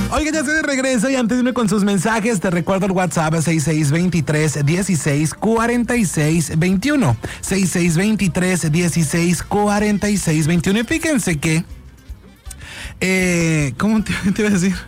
Oigan, ya estoy de regreso y antes de irme con sus mensajes, te recuerdo el WhatsApp 6623-164621. 6623-164621. Y fíjense que... ¿cómo te iba a decir?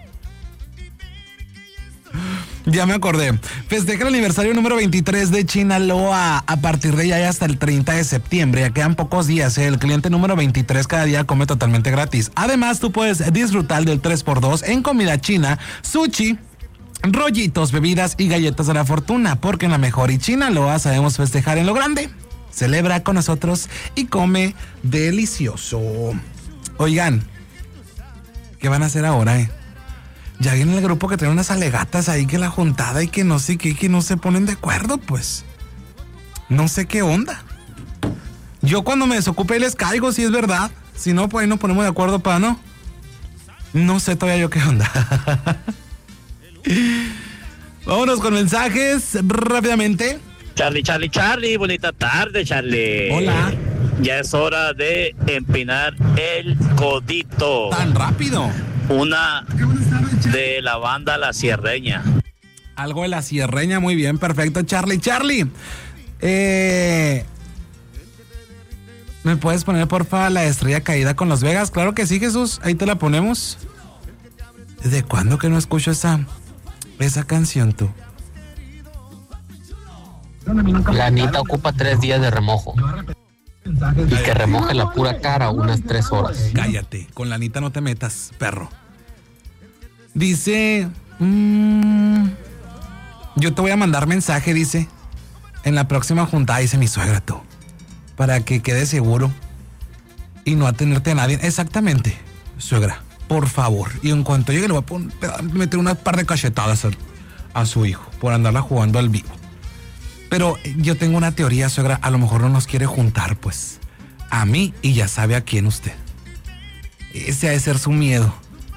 Ya me acordé. Festeja el aniversario número 23 de Chinaloa a partir de ya y hasta el 30 de septiembre. Ya quedan pocos días. El cliente número 23 cada día come totalmente gratis. Además, tú puedes disfrutar del 3x2 en comida china, sushi, rollitos, bebidas y galletas de la fortuna. Porque en la mejor y Chinaloa sabemos festejar en lo grande. Celebra con nosotros y come delicioso. Oigan, ¿qué van a hacer ahora, Ya viene el grupo que tiene unas alegatas ahí que la juntada y que no sé qué, que no se ponen de acuerdo, pues. No sé qué onda. Yo cuando me desocupe les caigo, si es verdad. Si no, pues ahí nos ponemos de acuerdo para no. No sé todavía yo qué onda. Vámonos con mensajes rápidamente. Charlie, bonita tarde, Charlie. Hola. Ya es hora de empinar el codito. Tan rápido. Una de la banda La Sierreña. Algo de La Sierreña, muy bien, perfecto, Charlie. ¿Me puedes poner, porfa, la estrella caída con Las Vegas? Claro que sí, Jesús, ahí te la ponemos. ¿Desde cuándo que no escucho esa canción, tú? La Anita ocupa 3 días de remojo. Y que remoje la pura cara unas 3 horas. Cállate, con la Anita no te metas, perro. Dice... yo te voy a mandar mensaje, dice. En la próxima juntada, dice mi suegra, tú. Para que quede seguro. Y no atenerte a nadie. Exactamente, suegra, por favor. Y en cuanto llegue le voy a meter unas par de cachetadas a su hijo. Por andarla jugando al vivo. Pero yo tengo una teoría, suegra, a lo mejor no nos quiere juntar, pues, a mí y ya sabe a quién usted. Ese ha de ser su miedo,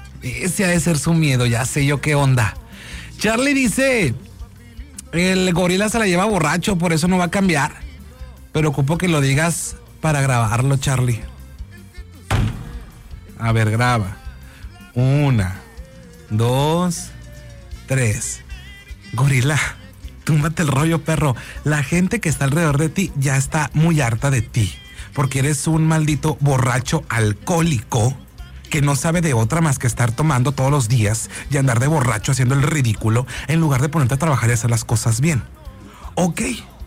ya sé yo qué onda. Charlie dice, el gorila se la lleva borracho, por eso no va a cambiar. Pero ocupo que lo digas para grabarlo, Charlie. A ver, graba. 1, 2, 3. Gorila, túmbate el rollo, perro. La gente que está alrededor de ti ya está muy harta de ti. Porque eres un maldito borracho alcohólico que no sabe de otra más que estar tomando todos los días y andar de borracho haciendo el ridículo en lugar de ponerte a trabajar y hacer las cosas bien. Ok.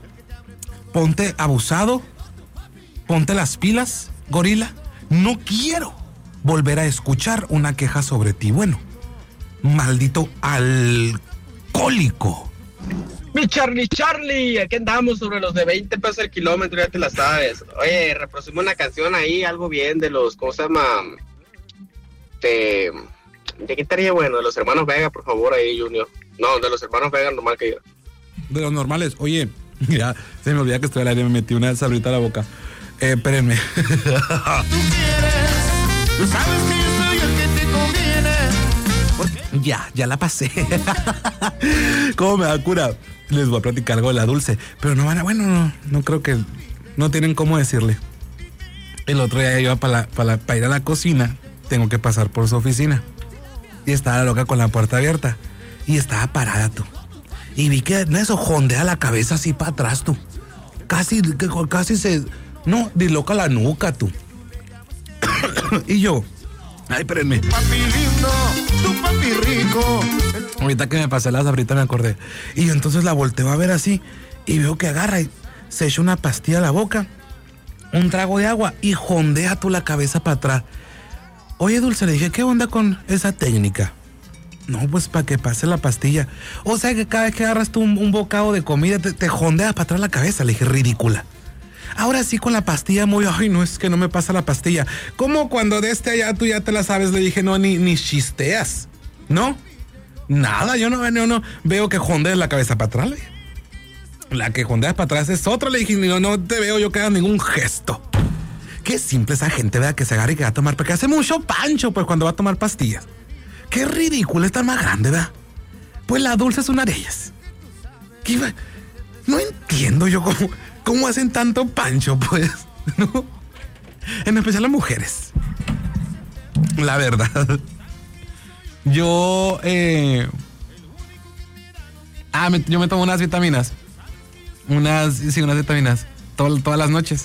Ponte abusado. Ponte las pilas, gorila. No quiero volver a escuchar una queja sobre ti. Bueno, maldito alcohólico. Mi Charlie, aquí andamos sobre los de 20 pesos el kilómetro, ya te la sabes. Oye, reproducimos una canción ahí, algo bien de los, ¿cómo se llama? ¿De qué estaría bueno? De los hermanos Vega, por favor, ahí, Junior. No, de los hermanos Vega, normal que yo. De los normales, oye, mira, se me olvida que estoy al aire, me metí una sabrita a la boca. Espérenme. Tú quieres, tú sabes que yo soy el que te conviene. Ya la pasé. ¿Cómo me da cura? Les voy a platicar algo de la Dulce, pero no van a, bueno, no creo que, no tienen cómo decirle. El otro día iba para ir a la cocina, tengo que pasar por su oficina. Y estaba la loca con la puerta abierta. Y estaba parada, tú. Y vi que eso jondea la cabeza así para atrás, tú. Casi se, no, disloca la nuca, tú. Y yo, ay, espérenme. Papi lindo, tu papi rico. Ahorita que me pasé la sabrita me acordé. Y yo entonces la volteo a ver así y veo que agarra y se echa una pastilla a la boca, un trago de agua y jondea tú la cabeza para atrás. Oye, Dulce, le dije, ¿qué onda con esa técnica? No, pues para que pase la pastilla. O sea que cada vez que agarras tú un bocado de comida te jondea para atrás la cabeza. Le dije, ridícula. Ahora sí con la pastilla muy, ay, no, es que no me pasa la pastilla. ¿Cómo cuando de allá tú ya te la sabes? Le dije, no, ni chisteas. ¿No? Nada, yo no veo que jondeas la cabeza para atrás. La que jondeas para atrás es otra. Le dije, no te veo yo que hagas ningún gesto. Qué simple esa gente, ¿verdad? Que se agarra y que va a tomar, porque hace mucho pancho, pues, cuando va a tomar pastillas. Qué ridículo, está más grande, ¿verdad? Pues la Dulce es una de ellas. No entiendo yo cómo hacen tanto pancho, pues, ¿no? En especial las mujeres. La verdad. Yo yo me tomo unas vitaminas. Unas vitaminas. Todas las noches.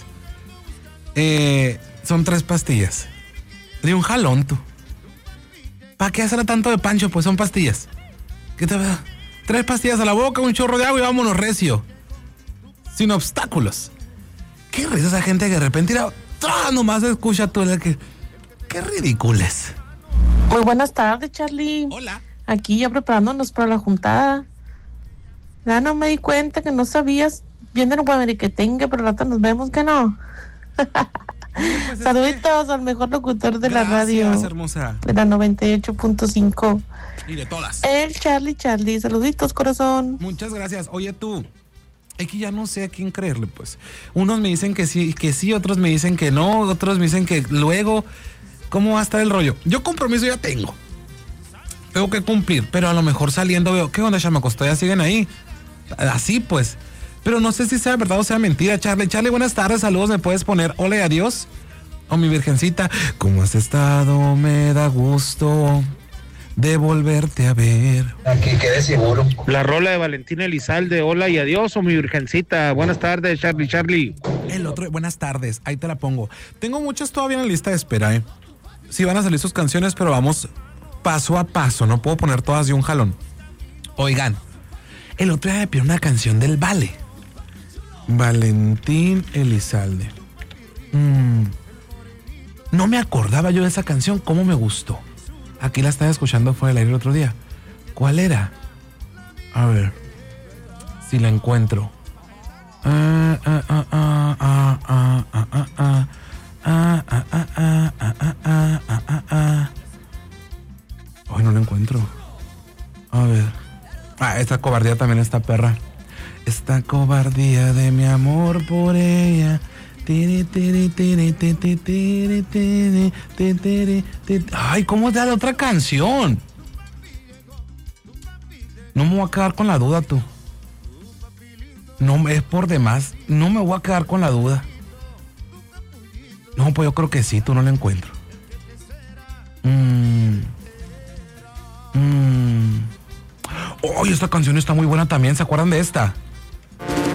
Son 3 pastillas. De un jalón, tú. ¿Para qué hacerla tanto de pancho? Pues son pastillas. ¿Qué te va? 3 pastillas a la boca, un chorro de agua y vámonos recio. Sin obstáculos. Qué risa esa gente que de repente nomás escucha tú. Qué ridículos. Muy buenas tardes, Charlie. Hola. Aquí ya preparándonos para la juntada. Ya no me di cuenta que no sabías bien de Guameriquetengue, pero ahora nos vemos que no. Pues Saluditos al mejor locutor de la radio. Gracias, hermosa. De la 98.5. Y de todas. El Charlie. Saluditos, corazón. Muchas gracias. Oye, tú. Es que ya no sé a quién creerle, pues. Unos me dicen que sí, otros me dicen que no, otros me dicen que luego. ¿Cómo va a estar el rollo? Yo compromiso ya tengo. Tengo que cumplir, pero a lo mejor saliendo veo, ¿qué onda, chamacos? ¿Todavía siguen ahí? Así, pues. Pero no sé si sea verdad o sea mentira, Charlie. Charlie, buenas tardes, saludos. ¿Me puedes poner hola y adiós? O mi virgencita, ¿cómo has estado? Me da gusto de volverte a ver. Aquí quede seguro. La rola de Valentina Elizalde, hola y adiós, o mi virgencita. Buenas tardes, Charlie. El otro, buenas tardes, ahí te la pongo. Tengo muchas todavía en la lista de espera, Sí van a salir sus canciones, pero vamos paso a paso, no puedo poner todas de un jalón. Oigan, el otro día me pidió una canción del Vale. Valentín Elizalde. No me acordaba yo de esa canción, cómo me gustó. Aquí la estaba escuchando fuera del aire el otro día. ¿Cuál era? A ver si la encuentro. Hoy no la encuentro. A ver. Esta cobardía también está perra. Esta cobardía de mi amor por ella. Ay, ¿cómo es la otra canción? No me voy a quedar con la duda, tú. No, es por demás. No me voy a quedar con la duda. No, pues yo creo que sí, tú no la encuentro. Esta canción está muy buena también. ¿Se acuerdan de esta?